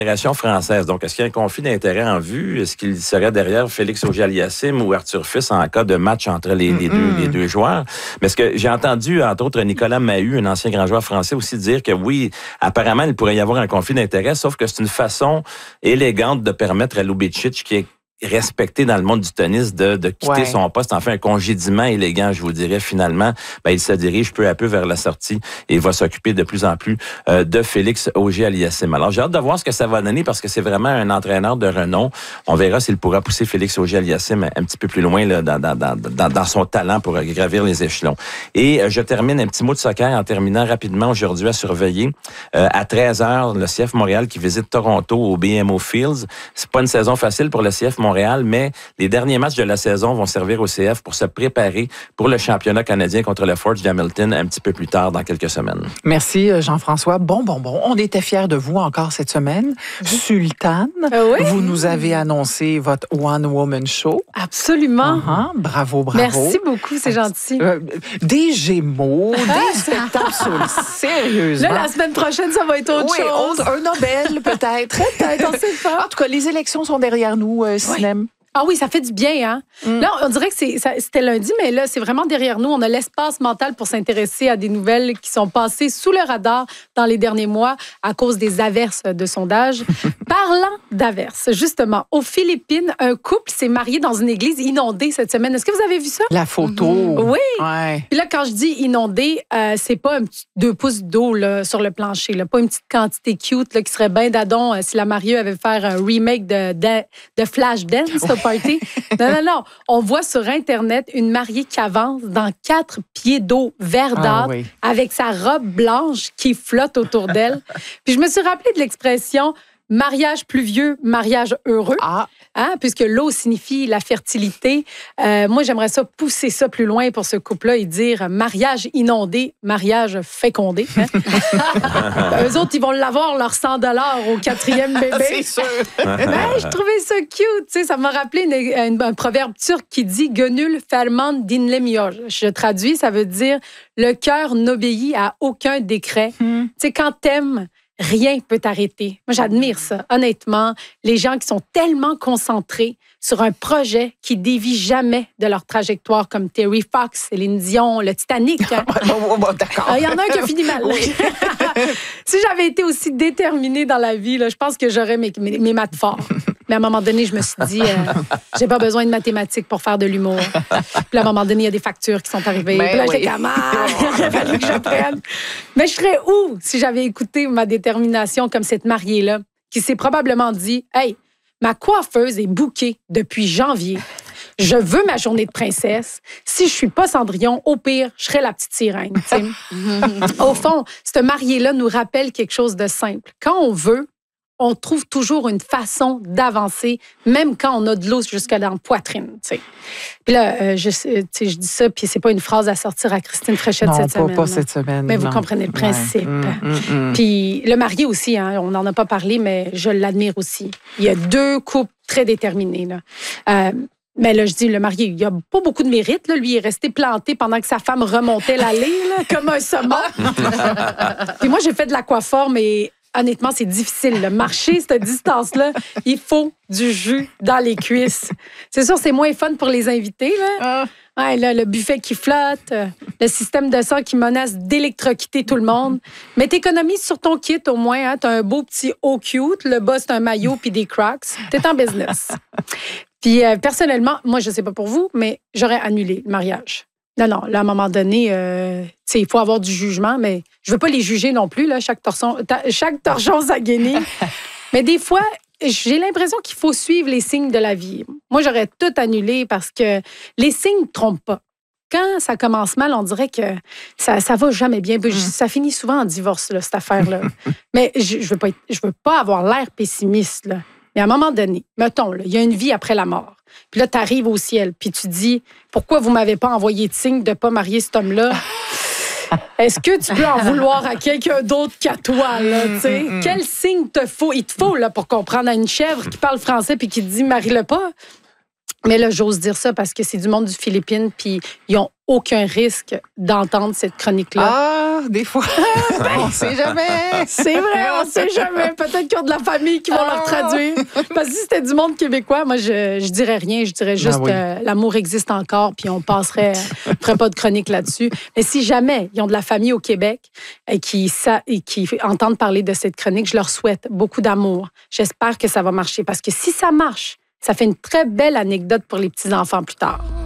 Fédération française. Donc, est-ce qu'il y a un conflit d'intérêts en vue? Est-ce qu'il serait derrière Félix Auger-Aliassime ou Arthur Fils en cas de match entre les deux joueurs? Mais ce que j'ai entendu, entre autres, Nicolas Mahut, un ancien grand joueur français, aussi dire que oui, apparemment, il pourrait y avoir un conflit d'intérêts, sauf que c'est une façon élégante de permettre à Lubicic, qui est respecté dans le monde du tennis, de quitter son poste, en fait un congédiement élégant, je vous dirais. Finalement, il se dirige peu à peu vers la sortie et va s'occuper de plus en plus de Félix Auger-Aliassime. Alors, j'ai hâte de voir ce que ça va donner parce que c'est vraiment un entraîneur de renom. On verra s'il pourra pousser Félix Auger-Aliassime un petit peu plus loin là, dans son talent pour gravir les échelons. Et je termine un petit mot de soccer en terminant rapidement aujourd'hui à surveiller. À 13h, le CF Montréal qui visite Toronto au BMO Fields. C'est pas une saison facile pour le CF Montréal, mais les derniers matchs de la saison vont servir au CF pour se préparer pour le championnat canadien contre le Forge d'Hamilton un petit peu plus tard dans quelques semaines. Merci Jean-François. Bon. On était fiers de vous encore cette semaine. Sultane, vous nous avez annoncé votre One Woman Show. Absolument. Bravo. Merci beaucoup, c'est gentil. Des Gémeaux, des spectacles sérieusement. Là, la semaine prochaine, ça va être autre chose. Un Nobel peut-être. On sait pas. En tout cas, les élections sont derrière nous, Sinem. Ah oui, ça fait du bien, hein? Là, on dirait que c'était lundi, mais là, c'est vraiment derrière nous. On a l'espace mental pour s'intéresser à des nouvelles qui sont passées sous le radar dans les derniers mois à cause des averses de sondage. Parlant d'averses, justement, aux Philippines, un couple s'est marié dans une église inondée cette semaine. Est-ce que vous avez vu ça? La photo. Oui. Ouais. Puis là, quand je dis inondée, c'est pas un petit 2 pouces d'eau là, sur le plancher, là, pas une petite quantité cute là, qui serait bien d'adon si la mariée avait fait un remake de Flashdance. Party. Non. On voit sur Internet une mariée qui avance dans 4 pieds d'eau verdâtre avec sa robe blanche qui flotte autour d'elle. Puis je me suis rappelé de l'expression mariage pluvieux, mariage heureux. Puisque l'eau signifie la fertilité. Moi, j'aimerais ça pousser ça plus loin pour ce couple-là et dire mariage inondé, mariage fécondé. Eux autres, ils vont l'avoir leur $100 au 4e bébé. C'est sûr. Mais je trouvais ça cute. Tu sais, ça m'a rappelé un proverbe turc qui dit « Gönül ferman dinlemiyor ». Je traduis, ça veut dire « Le cœur n'obéit à aucun décret ». Tu sais, quand t'aimes, rien peut t'arrêter. Moi, j'admire ça. Honnêtement, les gens qui sont tellement concentrés sur un projet qui dévie jamais de leur trajectoire, comme Terry Fox, Céline Dion, le Titanic. Hein? D'accord. Il y en a un qui a fini mal. Si j'avais été aussi déterminée dans la vie, là, je pense que j'aurais mes maths forts. Mais à un moment donné, je me suis dit, j'ai pas besoin de mathématiques pour faire de l'humour. Puis à un moment donné, il y a des factures qui sont arrivées. Puis là, j'étais comme, il a fallu que j'apprenne. Mais je serais où si j'avais écouté ma détermination comme cette mariée-là, qui s'est probablement dit, hey, ma coiffeuse est bookée depuis janvier. Je veux ma journée de princesse. Si je suis pas Cendrillon, au pire, je serai la petite sirène. Au fond, ce marié-là nous rappelle quelque chose de simple. Quand on veut, on trouve toujours une façon d'avancer, même quand on a de l'eau jusque dans la poitrine. T'sais. Puis là, je dis ça, puis c'est pas une phrase à sortir à Christine Fréchette cette semaine. Non, pas cette semaine. Mais vous comprenez le principe. Puis le marié aussi, hein, on n'en a pas parlé, mais je l'admire aussi. Il y a 2 couples très déterminés. Là. Mais là, je dis, le marié, il a pas beaucoup de mérite. Là. Lui, il est resté planté pendant que sa femme remontait l'allée, là, comme un saumon. Puis moi, j'ai fait de l'aquaforme, mais honnêtement, c'est difficile. Marcher cette distance-là, il faut du jus dans les cuisses. C'est sûr, c'est moins fun pour les invités. Là. Ouais, là, le buffet qui flotte, le système de sang qui menace d'électrocuter tout le monde. Mais t'économises sur ton kit au moins. Hein? T'as un beau petit haut cute. Le bas, c'est un maillot puis des Crocs. T'es en business. Puis personnellement, moi, je sais pas pour vous, mais j'aurais annulé le mariage. Non, là, à un moment donné, il faut avoir du jugement, mais je veux pas les juger non plus. Là, chaque torchon sa guenille. Mais des fois, j'ai l'impression qu'il faut suivre les signes de la vie. Moi, j'aurais tout annulé parce que les signes ne trompent pas. Quand ça commence mal, on dirait que ça va jamais bien. Ça finit souvent en divorce, là, cette affaire-là. Mais je veux pas avoir l'air pessimiste, là. Mais à un moment donné, mettons, il y a une vie après la mort. Puis là, tu arrives au ciel, puis tu dis, pourquoi vous m'avez pas envoyé de signe de pas marier cet homme-là? Est-ce que tu peux en vouloir à quelqu'un d'autre qu'à toi, là, tu sais? Quel signe te faut? Il te faut, là, pour comprendre à une chèvre qui parle français puis qui te dit, marie-le pas. Mais là, j'ose dire ça parce que c'est du monde du Philippines, puis ils ont aucun risque d'entendre cette chronique-là. Ah, des fois, on ne sait jamais. C'est vrai, on ne sait jamais. Peut-être qu'il y a de la famille qui vont leur traduire. Parce que si c'était du monde québécois, moi, je dirais rien. Je dirais juste l'amour existe encore, puis on ferait pas de chronique là-dessus. Mais si jamais ils ont de la famille au Québec et qui entendent parler de cette chronique, je leur souhaite beaucoup d'amour. J'espère que ça va marcher. Parce que si ça marche, ça fait une très belle anecdote pour les petits-enfants plus tard.